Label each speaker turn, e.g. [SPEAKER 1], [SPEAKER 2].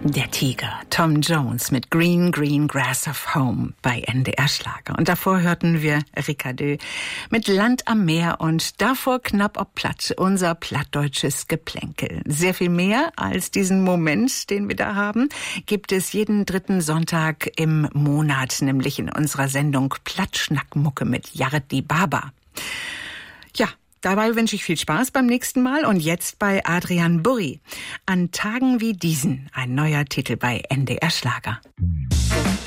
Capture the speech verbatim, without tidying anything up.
[SPEAKER 1] Der Tiger, Tom Jones mit Green, Green Grass of Home bei N D R Schlager. Und davor hörten wir Ricardö mit Land am Meer und davor Knapp ob Platt, unser plattdeutsches Geplänkel. Sehr viel mehr als diesen Moment, den wir da haben, gibt es jeden dritten Sonntag im Monat, nämlich in unserer Sendung Plattschnackmucke mit Jardi Baba. Ja, dabei wünsche ich viel Spaß beim nächsten Mal und jetzt bei Adrian Burri. An Tagen wie diesen, ein neuer Titel bei N D R Schlager.